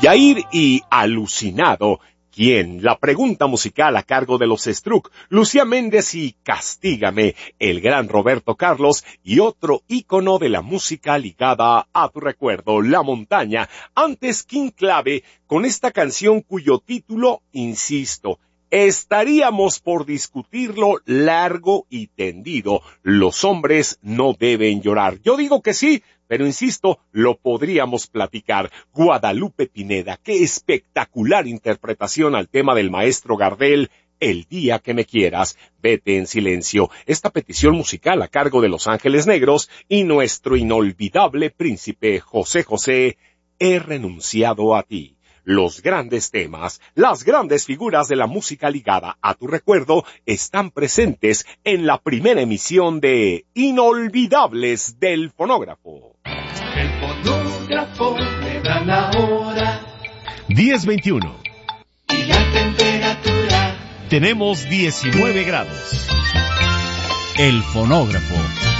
Yair y Alucinado. ¿Quién? La pregunta musical a cargo de los Struck, Lucía Méndez y Castígame, el gran Roberto Carlos y otro ícono de la música ligada a tu recuerdo, La Montaña. Antes King Clave con esta canción cuyo título, insisto, estaríamos por discutirlo largo y tendido. Los hombres no deben llorar. Yo digo que sí, pero insisto, lo podríamos platicar. Guadalupe Pineda, qué espectacular interpretación al tema del maestro Gardel, El día que me quieras, Vete en silencio. Esta petición musical a cargo de Los Ángeles Negros y nuestro inolvidable príncipe José José, He renunciado a ti. Los grandes temas, las grandes figuras de la música ligada a tu recuerdo están presentes en la primera emisión de Inolvidables del Fonógrafo. El fonógrafo le da la hora 10:21. y la temperatura. Tenemos 19 grados. El fonógrafo.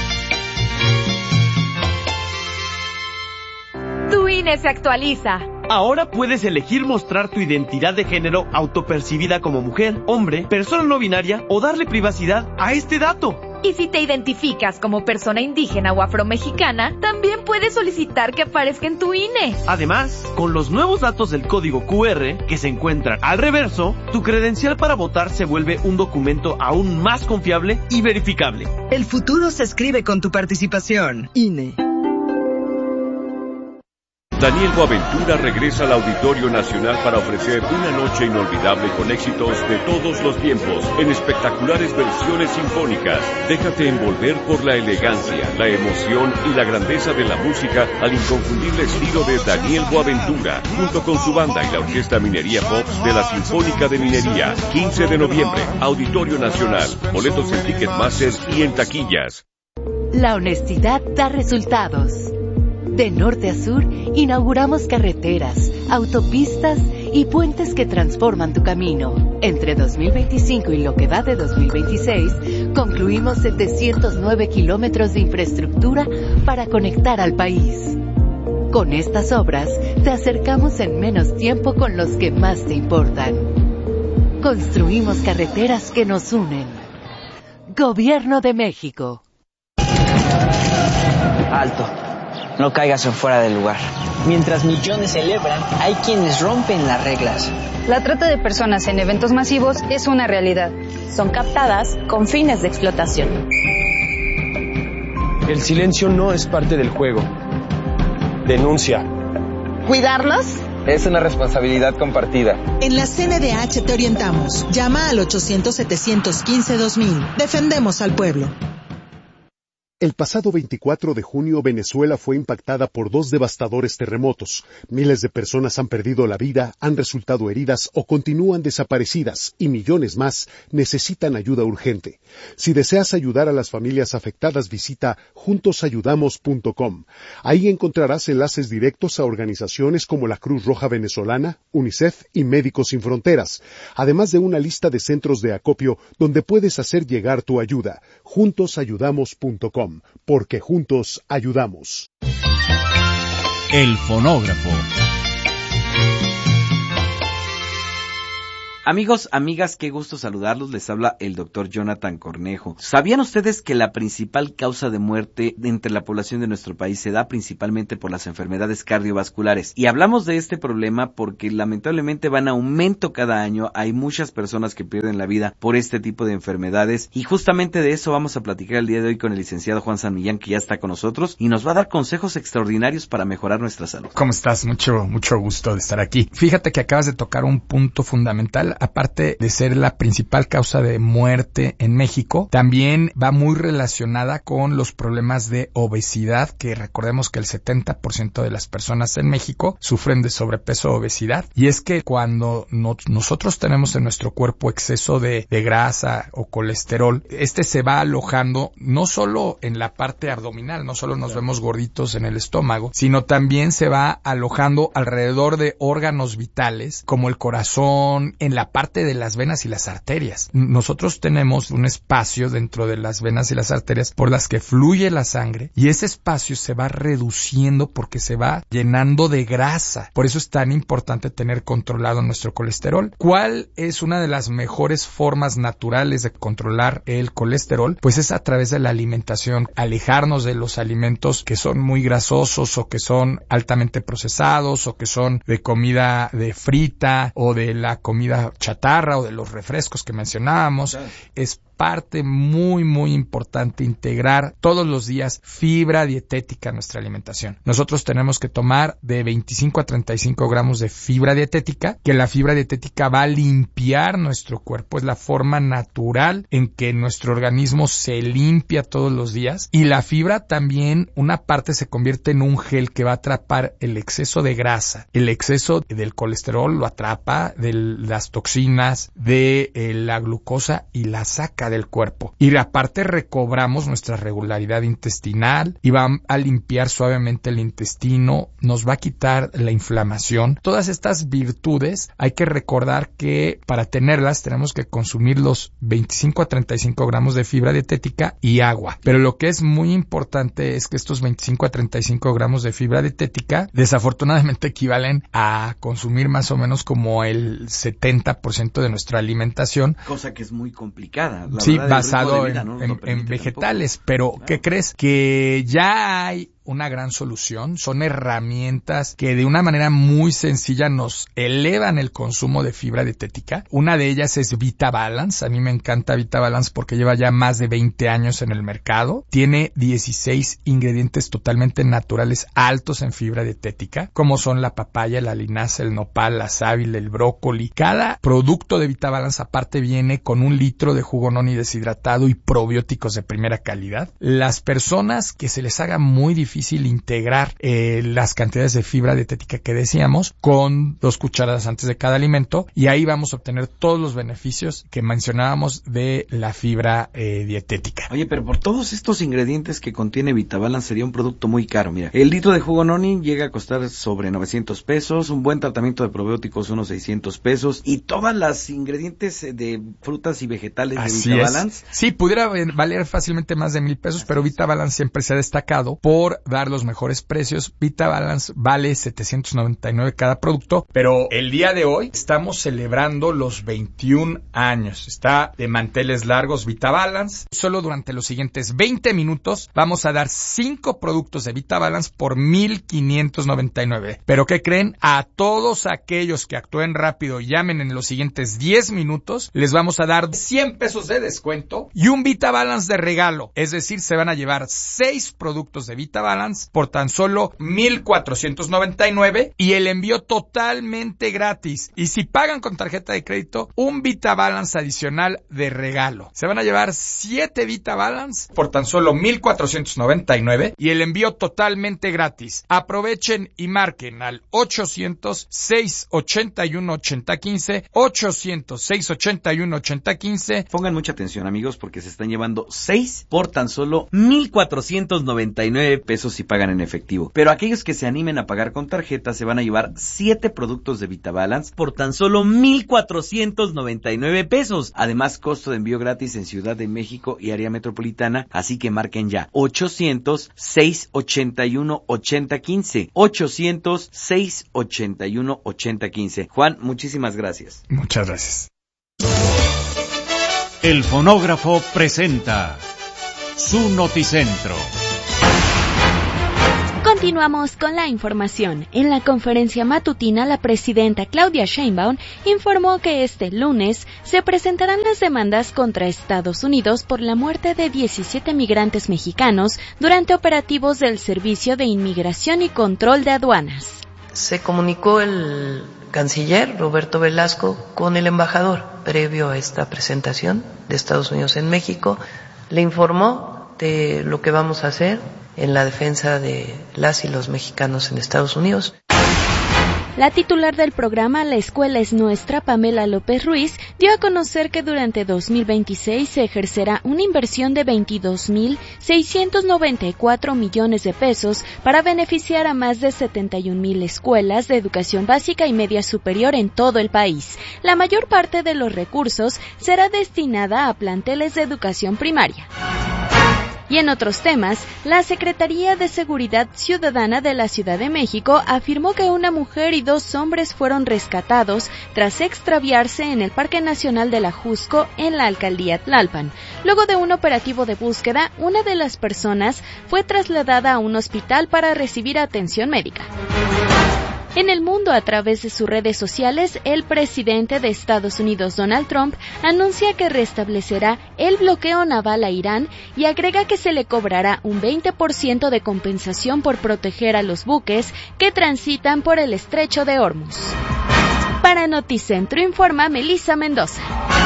Tu INE se actualiza. Ahora puedes elegir mostrar tu identidad de género autopercibida como mujer, hombre, persona no binaria o darle privacidad a este dato. Y si te identificas como persona indígena o afromexicana, también puedes solicitar que aparezca en tu INE. Además, con los nuevos datos del código QR que se encuentran al reverso, tu credencial para votar se vuelve un documento aún más confiable y verificable. El futuro se escribe con tu participación. INE. Daniel Boaventura regresa al Auditorio Nacional para ofrecer una noche inolvidable con éxitos de todos los tiempos, en espectaculares versiones sinfónicas. Déjate envolver por la elegancia, la emoción y la grandeza de la música al inconfundible estilo de Daniel Boaventura, junto con su banda y la Orquesta Minería Pop de la Sinfónica de Minería. 15 de noviembre, Auditorio Nacional. Boletos en Ticketmaster y en taquillas. La honestidad da resultados. De norte a sur, inauguramos carreteras, autopistas y puentes que transforman tu camino. Entre 2025 y lo que va de 2026, concluimos 709 kilómetros de infraestructura para conectar al país. Con estas obras, te acercamos en menos tiempo con los que más te importan. Construimos carreteras que nos unen. Gobierno de México. Alto. No caigas en fuera del lugar. Mientras millones celebran, hay quienes rompen las reglas. La trata de personas en eventos masivos es una realidad. Son captadas con fines de explotación. El silencio no es parte del juego. Denuncia. ¿Cuidarlos? Es una responsabilidad compartida. En la CNDH te orientamos. Llama al 800-715-2000. Defendemos al pueblo. El pasado 24 de junio, Venezuela fue impactada por 2 devastadores terremotos. Miles de personas han perdido la vida, han resultado heridas o continúan desaparecidas, y millones más necesitan ayuda urgente. Si deseas ayudar a las familias afectadas, visita juntosayudamos.com. Ahí encontrarás enlaces directos a organizaciones como la Cruz Roja Venezolana, UNICEF y Médicos Sin Fronteras, además de una lista de centros de acopio donde puedes hacer llegar tu ayuda. juntosayudamos.com. Porque juntos ayudamos. El fonógrafo. Amigos, amigas, qué gusto saludarlos. Les habla el doctor Jonathan Cornejo. ¿Sabían ustedes que la principal causa de muerte entre la población de nuestro país se da principalmente por las enfermedades cardiovasculares? Y hablamos de este problema porque lamentablemente van a aumento cada año. Hay muchas personas que pierden la vida por este tipo de enfermedades. Y justamente de eso vamos a platicar el día de hoy con el licenciado Juan San Millán, que ya está con nosotros y nos va a dar consejos extraordinarios para mejorar nuestra salud. ¿Cómo estás? Mucho gusto de estar aquí. Fíjate que acabas de tocar un punto fundamental. Aparte de ser la principal causa de muerte en México, también va muy relacionada con los problemas de obesidad, que recordemos que el 70% de las personas en México sufren de sobrepeso o obesidad. Y es que cuando nosotros tenemos en nuestro cuerpo exceso de grasa o colesterol, este se va alojando no solo en la parte abdominal, no solo nos vemos gorditos en el estómago, sino también se va alojando alrededor de órganos vitales como el corazón, en la la parte de las venas y las arterias. Nosotros tenemos un espacio dentro de las venas y las arterias por las que fluye la sangre y ese espacio se va reduciendo porque se va llenando de grasa. Por eso es tan importante tener controlado nuestro colesterol. ¿Cuál es una de las mejores formas naturales de controlar el colesterol? Pues es a través de la alimentación, alejarnos de los alimentos que son muy grasosos o que son altamente procesados o que son de comida de frita o de la comida chatarra o de los refrescos que mencionábamos. Claro. Es parte muy importante integrar todos los días fibra dietética en nuestra alimentación. Nosotros tenemos que tomar de 25 a 35 gramos de fibra dietética, que la fibra dietética va a limpiar nuestro cuerpo, es la forma natural en que nuestro organismo se limpia todos los días, y la fibra también, una parte se convierte en un gel que va a atrapar el exceso de grasa, el exceso del colesterol lo atrapa, de las toxinas, de la glucosa y la saca del cuerpo. Y aparte recobramos nuestra regularidad intestinal y va a limpiar suavemente el intestino, nos va a quitar la inflamación. Todas estas virtudes hay que recordar que para tenerlas tenemos que consumir los 25 a 35 gramos de fibra dietética y agua. Pero lo que es muy importante es que estos 25 a 35 gramos de fibra dietética desafortunadamente equivalen a consumir más o menos como el 70% de nuestra alimentación. Cosa que es muy complicada. Sí, basado en vegetales, pero claro. ¿Qué crees? Que ya hay una gran solución, son herramientas que de una manera muy sencilla nos elevan el consumo de fibra dietética. Una de ellas es VitaBalance. A mí me encanta VitaBalance porque lleva ya más de 20 años en el mercado. Tiene 16 ingredientes totalmente naturales altos en fibra dietética, como son la papaya, la linaza, el nopal, la sábila, el brócoli. Cada producto de VitaBalance aparte viene con 1 litro de jugo noni deshidratado y probióticos de primera calidad. Las personas que se les haga muy difícil integrar las cantidades de fibra dietética que decíamos, con 2 cucharadas antes de cada alimento, y ahí vamos a obtener todos los beneficios que mencionábamos de la fibra dietética. Oye, pero por todos estos ingredientes que contiene VitaBalance sería un producto muy caro. Mira, el litro de jugo noni llega a costar sobre 900 pesos, un buen tratamiento de probióticos unos 600 pesos, y todas las ingredientes de frutas y vegetales Así de VitaBalance. Sí, pudiera valer fácilmente más de 1,000 pesos, pero VitaBalance siempre se ha destacado por dar los mejores precios. VitaBalance vale 799 cada producto, pero el día de hoy estamos celebrando los 21 años. Está de manteles largos VitaBalance. Solo durante los siguientes 20 minutos vamos a dar 5 productos de VitaBalance por 1,599. Pero ¿qué creen? A todos aquellos que actúen rápido y llamen en los siguientes 10 minutos, les vamos a dar 100 pesos de descuento y un VitaBalance de regalo. Es decir, se van a llevar 6 productos de VitaBalance por tan solo 1,499 y el envío totalmente gratis. Y si pagan con tarjeta de crédito, un VitaBalance adicional de regalo. Se van a llevar 7 VitaBalance por tan solo 1,499 y el envío totalmente gratis. Aprovechen y marquen al 800-681-8015, 800-681-8015. Pongan mucha atención, amigos, porque se están llevando 6 por tan solo 1,499 pesos si pagan en efectivo. Pero aquellos que se animen a pagar con tarjeta se van a llevar 7 productos de VitaBalance por tan solo 1,499 pesos. Además, costo de envío gratis en Ciudad de México y área metropolitana, así que marquen ya 800-681-8015, 800-681-8015. Juan, muchísimas gracias. Muchas gracias. El fonógrafo presenta su noticentro. Continuamos con la información. En la conferencia matutina, la presidenta Claudia Sheinbaum informó que este lunes se presentarán las demandas contra Estados Unidos por la muerte de 17 migrantes mexicanos durante operativos del Servicio de Inmigración y Control de Aduanas. Se comunicó el canciller Roberto Velasco con el embajador previo a esta presentación de Estados Unidos en México. Le informó de lo que vamos a hacer en la defensa de las y los mexicanos en Estados Unidos. La titular del programa La Escuela es Nuestra, Pamela López Ruiz, dio a conocer que durante 2026 se ejercerá una inversión de 22.694 millones de pesos para beneficiar a más de 71,000 escuelas de educación básica y media superior en todo el país. La mayor parte de los recursos será destinada a planteles de educación primaria. Y en otros temas, la Secretaría de Seguridad Ciudadana de la Ciudad de México afirmó que una mujer y 2 hombres fueron rescatados tras extraviarse en el Parque Nacional de la Jusco en la alcaldía Tlalpan. Luego de un operativo de búsqueda, una de las personas fue trasladada a un hospital para recibir atención médica. En el mundo, a través de sus redes sociales, el presidente de Estados Unidos, Donald Trump, anuncia que restablecerá el bloqueo naval a Irán y agrega que se le cobrará un 20% de compensación por proteger a los buques que transitan por el estrecho de Hormuz. Para Noticentro informa Melissa Mendoza.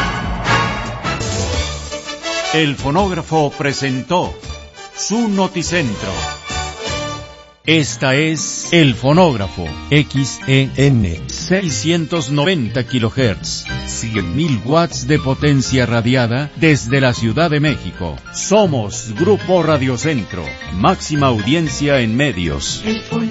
El fonógrafo presentó su Noticentro. Esta es El Fonógrafo, XEN 690 kHz, 100.000 watts de potencia radiada desde la Ciudad de México. Somos Grupo Radio Centro, máxima audiencia en medios.